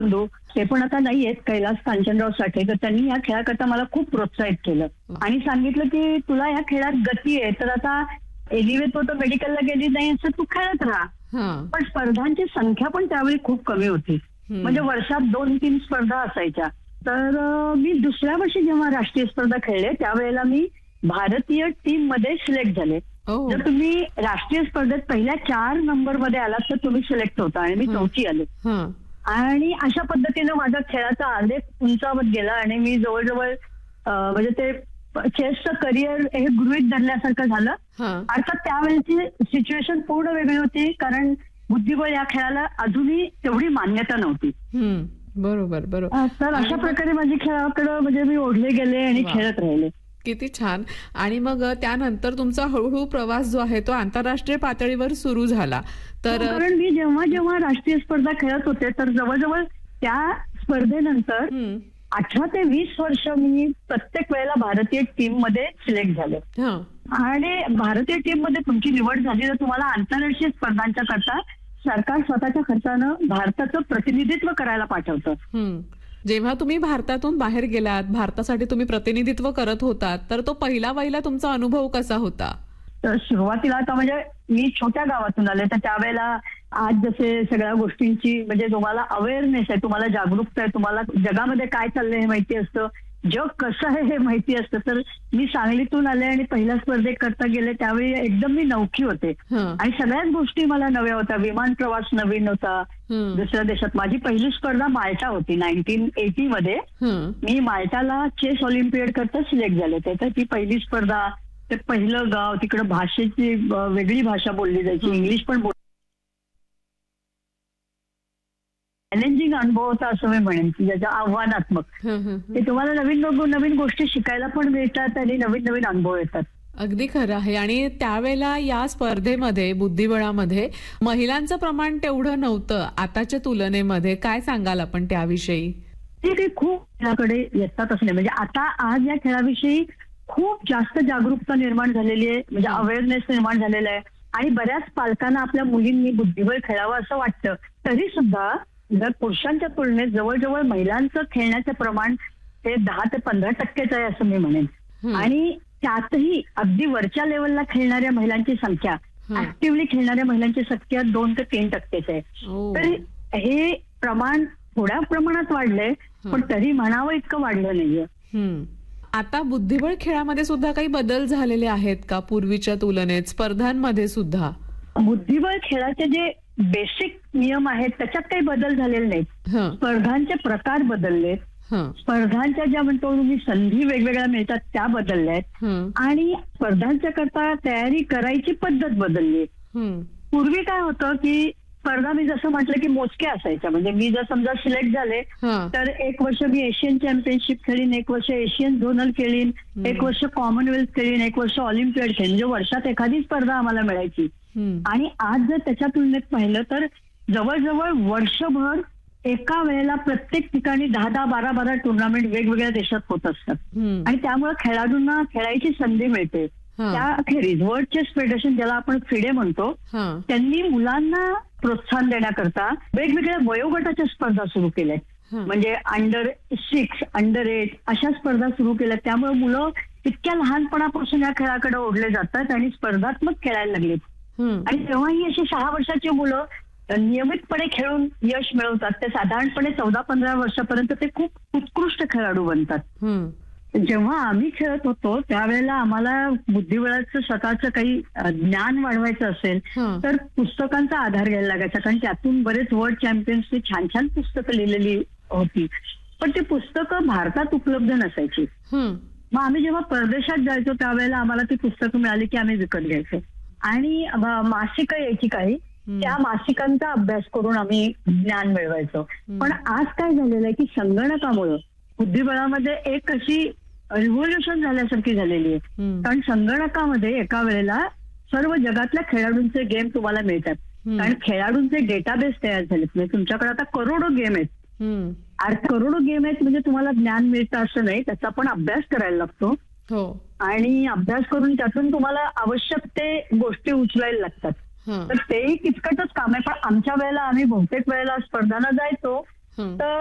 बंधू ते पण आता नाही आहेत, कैलास कांचनराव साठे, तर त्यांनी या खेळाकरता मला खूप प्रोत्साहित केलं आणि सांगितलं की तुला या खेळात गती आहे, तर आता एनिवे तो तर मेडिकलला गेली नाही असं तू खेळत राहा. पण स्पर्धांची संख्या पण त्यावेळी खूप कमी होती, म्हणजे वर्षात 2-3 स्पर्धा असायच्या. तर मी दुसऱ्या वर्षी जेव्हा राष्ट्रीय स्पर्धा खेळले त्यावेळेला मी भारतीय टीम मध्ये सिलेक्ट झाले. जर तुम्ही राष्ट्रीय स्पर्धेत पहिल्या 4 नंबरमध्ये आलात तर तुम्ही सिलेक्ट होता आणि मी 4थी आले. आणि अशा पद्धतीनं माझा खेळाचा आलेख उंचावत गेला आणि मी जवळजवळ म्हणजे ते चेसचं करिअर हे गृहीत धरल्यासारखं झालं. अर्थात त्यावेळेची सिच्युएशन पूर्ण वेगळी होती, कारण बुद्धिबळ या खेळाला अजूनही तेवढी मान्यता नव्हती. बरोबर बरोबर. तर अशा प्रकारे माझी खेळाकडे म्हणजे मी ओढले गेले आणि खेळत राहिले. किती छान. आणि मग त्यानंतर तुमचा हळूहळू प्रवास जो आहे तो आंतरराष्ट्रीय पातळीवर सुरू झाला. तर कारण मी जेव्हा जेव्हा राष्ट्रीय स्पर्धा खेळत होते तर जवळजवळ त्या स्पर्धेनंतर 18 ते 20 वर्ष मी प्रत्येक वेळेला भारतीय टीम मध्ये सिलेक्ट झाले. आणि भारतीय टीम मध्ये तुमची निवड झाली तर तुम्हाला आंतरराष्ट्रीय स्पर्धांच्या करता सरकार स्वतःच्या खर्चानं भारताचं प्रतिनिधित्व करायला पाठवतं. जेव्हा तुम्ही भारतातून बाहेर गेलात, भारतासाठी तुम्ही प्रतिनिधित्व करत होतात, तर तो पहिला तुमचा अनुभव कसा होता? तर सुरुवातीला आता म्हणजे मी छोट्या गावातून आले, तर त्यावेळेला आज जसे सगळ्या गोष्टींची म्हणजे तुम्हाला अवेअरनेस आहे, तुम्हाला जागरूकता आहे, तुम्हाला जगामध्ये काय चाललंय हे माहिती असतं, जग कसं आहे हे माहिती असतं. तर मी सांगलीतून आले आणि पहिल्या स्पर्धेत करता गेले त्यावेळी एकदम मी नवखी होते आणि सगळ्याच गोष्टी मला नव्या होत्या. विमान प्रवास नवीन होता दुसऱ्या देशात. माझी पहिली स्पर्धा माल्टा होती 1980 मध्ये. मी माल्टाला चेस ऑलिम्पियड करता सिलेक्ट झाले. तर ती पहिली स्पर्धा, ते पहिलं गाव, तिकडे भाषेची वेगळी भाषा बोलली जायची, इंग्लिश पण चॅलेंजिंग अनुभव होता असं मी म्हणेन की ज्याच्या आव्हानात्मक. ते तुम्हाला नवीन गोष्टी शिकायला पण मिळतात आणि नवीन अनुभव येतात. अगदी खरं आहे. आणि त्यावेळेला या स्पर्धेमध्ये बुद्धिबळामध्ये महिलांचं प्रमाण तेवढं नव्हतं आताच्या तुलनेमध्ये. काय सांगाल आपण त्याविषयी? ते खूप त्याकडे येतात असं नाही, म्हणजे आता आज या खेळाविषयी खूप जास्त जागरूकता निर्माण झालेली आहे, म्हणजे अवेअरनेस निर्माण झालेला आहे आणि बऱ्याच पालकांना आपल्या मुलींनी बुद्धिबळ खेळावं असं वाटतं. तरी सुद्धा जर पुरुषांच्या तुलनेत जवळजवळ महिलांचं खेळण्याचं प्रमाण हे 10 ते 15% आहे असं मी म्हणेन. आणि त्यातही अगदी वरच्या लेवलला खेळणाऱ्या महिलांची संख्या, ऍक्टिव्हली खेळणाऱ्या महिलांची संख्या 2 ते 3% आहे. तर हे प्रमाण थोड्या प्रमाणात वाढलंय, पण तरी म्हणावं इतकं वाढलं नाहीये. आता बुद्धिबळ खेळामध्ये सुद्धा काही बदल झालेले आहेत का पूर्वीच्या तुलनेत, स्पर्धांमध्ये सुद्धा? बुद्धिबळ खेळाचे जे बेसिक नियम आहेत त्याच्यात काही बदल झालेले नाहीत. स्पर्धांचे प्रकार बदललेत, स्पर्धांच्या ज्या म्हणतो तुम्ही संधी वेगवेगळ्या मिळतात त्या बदलल्या आहेत आणि स्पर्धांच्या करता तयारी करायची पद्धत बदलली. पूर्वी काय होतं की स्पर्धा मी जसं म्हटलं की मोजक्या असायच्या, म्हणजे मी जर समजा सिलेक्ट झाले तर 1 वर्ष मी एशियन चॅम्पियनशिप खेळीन, 1 वर्ष एशियन झोनल खेळीन, 1 वर्ष कॉमनवेल्थ खेळीन, 1 वर्ष ऑलिम्पियड खेळीन, म्हणजे वर्षात एखादी स्पर्धा आम्हाला मिळायची. आणि आज जर त्याच्या तुलनेत पाहिलं तर जवळजवळ वर्षभर एका वेळेला प्रत्येक ठिकाणी 10-10, 12-12 टुर्नामेंट वेगवेगळ्या देशात होत असतात आणि त्यामुळे खेळाडूंना खेळायची संधी मिळते. त्याखेरीज वर्ल्ड चेस फेडरेशन, ज्याला आपण फिडे म्हणतो, त्यांनी मुलांना प्रोत्साहन देण्याकरता वेगवेगळ्या वयोगटाच्या स्पर्धा सुरू केल्या, म्हणजे अंडर 6, अंडर 8 अशा स्पर्धा सुरू केल्या. त्यामुळे मुलं इतक्या लहानपणापासून या खेळाकडे ओढले जातात आणि स्पर्धात्मक खेळायला लागलेत. आणि तेव्हा ही अशी 6 वर्षाची मुलं नियमितपणे खेळून यश मिळवतात. ते साधारणपणे 14-15 वर्षापर्यंत ते खूप उत्कृष्ट खेळाडू बनतात. जेव्हा आम्ही खेळत होतो त्यावेळेला आम्हाला बुद्धिबळाचं स्वतःचं काही ज्ञान वाढवायचं असेल तर पुस्तकांचा आधार घ्यायला लागायचा, कारण त्यातून बरेच वर्ल्ड चॅम्पियन्सनी छान छान पुस्तकं लिहिलेली होती, पण ती पुस्तकं भारतात उपलब्ध नसायची. मग आम्ही जेव्हा परदेशात जायचो त्यावेळेला आम्हाला ती पुस्तकं मिळाली की आम्ही विकत घ्यायचो आणि मासिकं यायची काही, त्या मासिकांचा अभ्यास करून आम्ही ज्ञान मिळवायचो. पण आज काय झालेलं आहे की संगणकामुळं बुद्धिबळामध्ये एक अशी रिव्होल्युशन झाल्यासारखी झालेली आहे, कारण संगणकामध्ये एका वेळेला सर्व जगातल्या खेळाडूंचे गेम तुम्हाला मिळतात, कारण खेळाडूंचे डेटाबेस तयार झालेत. म्हणजे तुमच्याकडे आता करोडो गेम आहेत, करोडो गेम आहेत, म्हणजे तुम्हाला ज्ञान मिळतं असं नाही, त्याचा पण अभ्यास करायला लागतो आणि अभ्यास करून त्यातून तुम्हाला आवश्यक ते गोष्टी उचलायला लागतात. तर तेही किचकटच काम आहे. पण आमच्या वेळेला आम्ही बहुतेक वेळेला स्पर्धांना जायचो तर